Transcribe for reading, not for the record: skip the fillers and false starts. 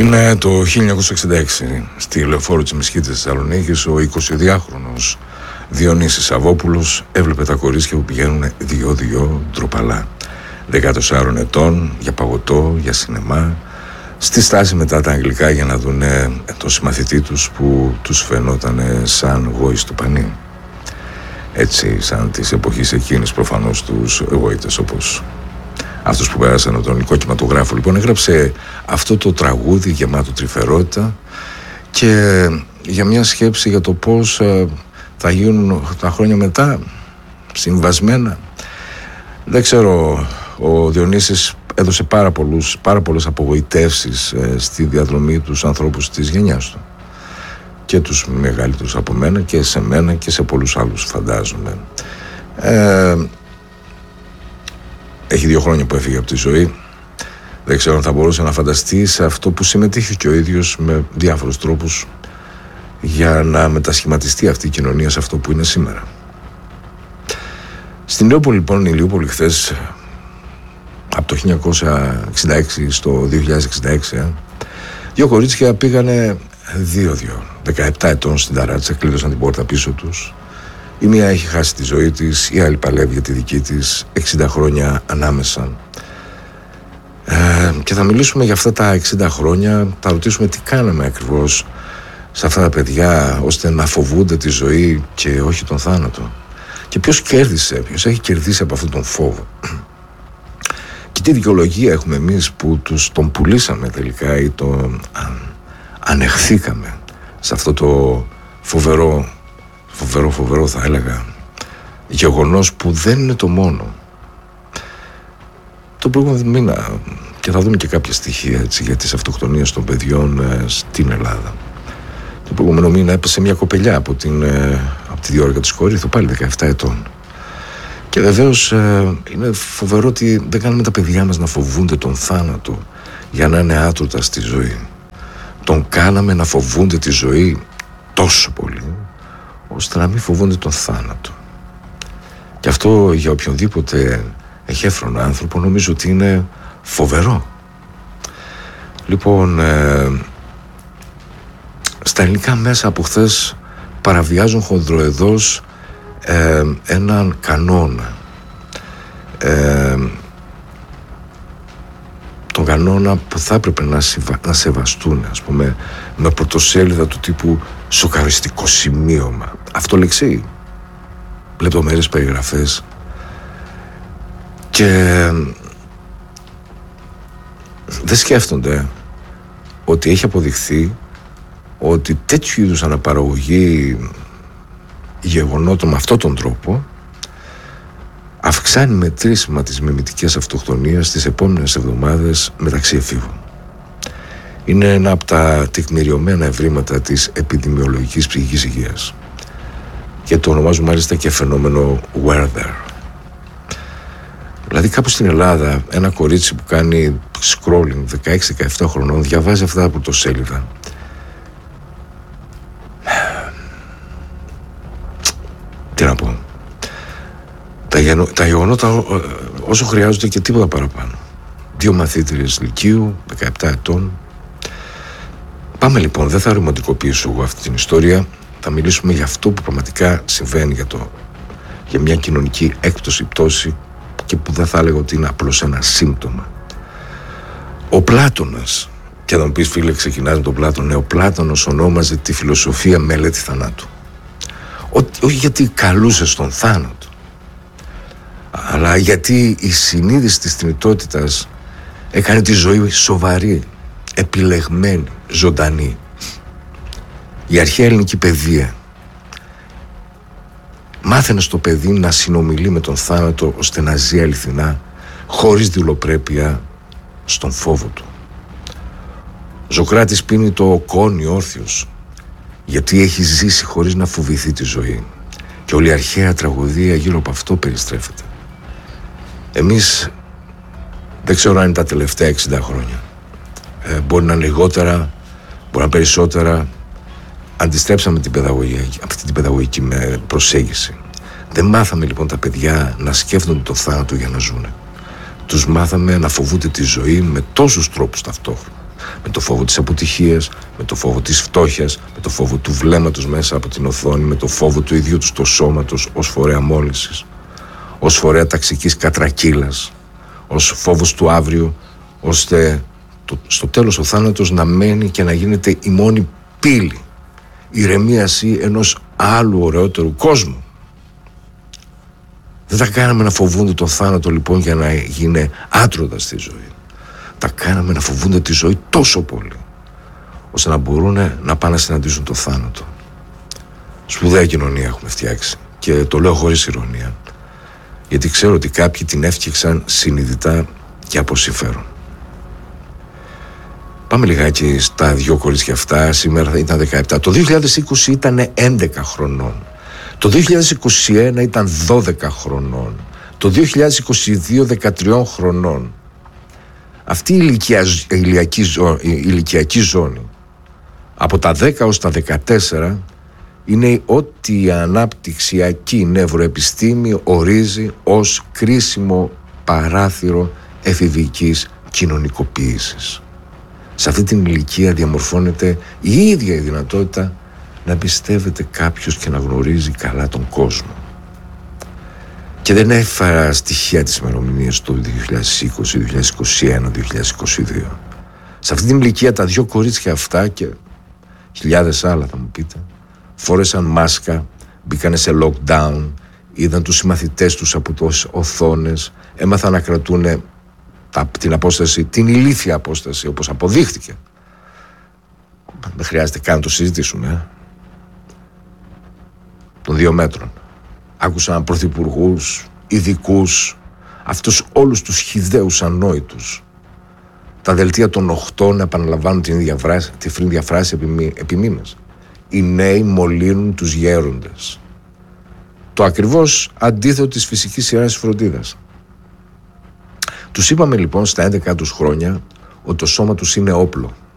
Είναι το 1966 στη Λεωφόρο της Μεσχύτης της Θεσσαλονίκης. Ο 22χρονος Διονύσης Σαββόπουλος έβλεπε τα κορίτσια που πηγαίνουν δυο-δυο ντροπαλά 14 ετών για παγωτό, για σινεμά, στη στάση μετά τα αγγλικά για να δουν τον συμμαθητή τους που τους φαινόταν σαν γόη στο πανί. Έτσι, σαν της εποχής εκείνης, προφανώς τους γόητες, όπως αυτούς που πέρασαν από τον ελληνικό κινηματογράφο. Λοιπόν, έγραψε αυτό το τραγούδι γεμάτο τρυφερότητα και για μια σκέψη για το πώς θα γίνουν τα χρόνια μετά, συμβασμένα. Δεν ξέρω, ο Διονύσης έδωσε πάρα πολλές απογοητεύσεις στη διαδρομή τους ανθρώπους της γενιάς του. Και τους μεγαλύτερους από μένα και σε μένα και σε πολλούς άλλους, φαντάζομαι. Έχει 2 χρόνια που έφυγε από τη ζωή. Δεν ξέρω αν θα μπορούσε να φανταστεί σε αυτό που συμμετείχε και ο ίδιος με διάφορους τρόπους για να μετασχηματιστεί αυτή η κοινωνία σε αυτό που είναι σήμερα. Στην Ηλιούπολη, λοιπόν, η Ηλιούπολη χθες, από το 1966 στο 2066, 2 κορίτσια πήγανε 2-2, 17 ετών, στην ταράτσα, κλείδωσαν την πόρτα πίσω τους. Η μία έχει χάσει τη ζωή της, η άλλη παλεύει για τη δική της, 60 χρόνια ανάμεσα. Και θα μιλήσουμε για αυτά τα 60 χρόνια, θα ρωτήσουμε τι κάναμε ακριβώς σε αυτά τα παιδιά ώστε να φοβούνται τη ζωή και όχι τον θάνατο. Και ποιος έχει κερδίσει από αυτόν τον φόβο. Και τι δικαιολογία έχουμε εμείς που τον πουλήσαμε τελικά ή τον ανεχθήκαμε σε αυτό το φοβερό θα έλεγα γεγονός που δεν είναι το μόνο. Το προηγούμενο μήνα, και θα δούμε και κάποια στοιχεία έτσι, για τις αυτοκτονίες των παιδιών στην Ελλάδα. Το προηγούμενο μήνα έπεσε μια κοπελιά από τη διόρυγα της Κορίνθου, πάλι 17 ετών. Και βεβαίως είναι φοβερό ότι δεν κάνουμε τα παιδιά μας να φοβούνται τον θάνατο για να είναι άτρωτα στη ζωή. Τον κάναμε να φοβούνται τη ζωή τόσο πολύ ώστε να μην φοβούνται τον θάνατο. Και αυτό για οποιονδήποτε εχέφρον άνθρωπο νομίζω ότι είναι φοβερό. Λοιπόν, στα ελληνικά μέσα από χθες παραβιάζουν χονδροεδώς έναν κανόνα. Τον κανόνα που θα έπρεπε να σεβαστούν, ας πούμε, με πρωτοσέλιδα του τύπου σοκαριστικό σημείωμα. Αυτό λεξί, λεπτομέρειες περιγραφές. Και δεν σκέφτονται ότι έχει αποδειχθεί ότι τέτοιου είδους αναπαραγωγή γεγονότων με αυτόν τον τρόπο αυξάνει μετρήσιμα τις μιμητικές αυτοκτονίες τις επόμενες εβδομάδες μεταξύ εφήβων. Είναι ένα από τα τεκμηριωμένα ευρήματα της επιδημιολογικής ψυχικής υγείας και το ονομάζουν μάλιστα και φαινόμενο Werther. Δηλαδή κάπου στην Ελλάδα ένα κορίτσι που κάνει scrolling 16-17 χρονών διαβάζει αυτά τα πρωτοσέλιδα. Τι να πω. Τα γεγονότα όσο χρειάζονται και τίποτα παραπάνω. 2 μαθήτριες λυκείου, 17 ετών. Πάμε λοιπόν, δεν θα ρομαντικοποιήσω εγώ αυτή την ιστορία. Θα μιλήσουμε για αυτό που πραγματικά συμβαίνει, για μια κοινωνική έκπτωση, πτώση, και που δεν θα έλεγα ότι είναι απλώς ένα σύμπτωμα. Ο Πλάτωνας, και θα μου πεις φίλε ξεκινάς με τον Πλάτωνα, ο Πλάτωνος ονόμαζε τη φιλοσοφία μελέτη θανάτου. Όχι γιατί καλούσε στον θάνατο, αλλά γιατί η συνείδηση της θνητότητας έκανε τη ζωή σοβαρή, επιλεγμένη, ζωντανή. Η αρχαία ελληνική παιδεία μάθαινε στο παιδί να συνομιλεί με τον θάνατο ώστε να ζει αληθινά, χωρίς δηλοπρέπεια, στον φόβο του. Ο Σωκράτης πίνει το οκόνι όρθιος γιατί έχει ζήσει χωρίς να φοβηθεί τη ζωή, και όλη η αρχαία τραγωδία γύρω από αυτό περιστρέφεται. Εμείς δεν ξέρω αν είναι τα τελευταία 60 χρόνια, μπορεί να είναι λιγότερα, μπορεί να είναι περισσότερα. Αντιστρέψαμε αυτή την παιδαγωγική προσέγγιση. Δεν μάθαμε λοιπόν τα παιδιά να σκέφτονται το θάνατο για να ζουν. Τους μάθαμε να φοβούνται τη ζωή με τόσους τρόπους ταυτόχρονα. Με Με το φόβο της αποτυχίας, με το φόβο της φτώχειας, με το φόβο του βλέμματος μέσα από την οθόνη, με το φόβο του ίδιου του σώματος ως φορέα μόλυνσης, ως φορέα ταξικής κατρακύλας, ως φόβος του αύριο, ώστε στο τέλος ο θάνατος να μένει και να γίνεται η μόνη πύλη ηρεμίαση ενός άλλου ωραιότερου κόσμου. Δεν τα κάναμε να φοβούνται το θάνατο λοιπόν για να γίνει άτρωτα στη ζωή. Τα κάναμε να φοβούνται τη ζωή τόσο πολύ, ώστε να μπορούν να πάνε να συναντήσουν το θάνατο. Σπουδαία κοινωνία έχουμε φτιάξει και το λέω χωρίς ειρωνία, γιατί ξέρω ότι κάποιοι την έφτιαξαν συνειδητά και από συμφέρον. Πάμε λιγάκι στα δυο κορίτσια αυτά. Σήμερα ήταν 17. Το 2020 ήταν 11 χρονών. Το 2021 ήταν 12 χρονών. Το 2022 13 χρονών. Αυτή η ηλικιακή ζώνη από τα 10 ως τα 14 είναι ό,τι η αναπτυξιακή νευροεπιστήμη ορίζει ως κρίσιμο παράθυρο εφηβικής κοινωνικοποίησης. Σε αυτή την ηλικία διαμορφώνεται η ίδια η δυνατότητα να πιστεύετε κάποιος και να γνωρίζει καλά τον κόσμο. Και δεν έφερα στοιχεία της ημερομηνίας του 2020, 2021, 2022. Σε αυτή την ηλικία τα δυο κορίτσια αυτά και χιλιάδες άλλα θα μου πείτε, φόρεσαν μάσκα, μπήκανε σε lockdown, είδαν τους συμμαθητές τους από τις οθόνες, έμαθαν να κρατούν την απόσταση, την ηλίθια απόσταση, όπως αποδείχτηκε. Δεν χρειάζεται καν να το συζητήσουμε. Των 2 μέτρων. Άκουσαν πρωθυπουργούς, ειδικούς, αυτούς όλους τους χυδαίους ανόητους. Τα δελτία των 8 να επαναλαμβάνουν την ίδια φράση επί μήνες. Οι νέοι μολύνουν τους γέροντες. Το ακριβώς αντίθετο της φυσικής σειράς της φροντίδας. Τους είπαμε λοιπόν στα 11 τους χρόνια ότι το σώμα τους είναι όπλο.